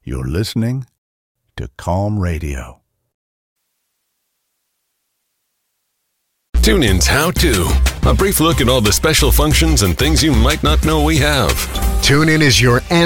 You're listening to Calm Radio. TuneIn's How To. A brief look at all the special functions and things you might not know we have. TuneIn is your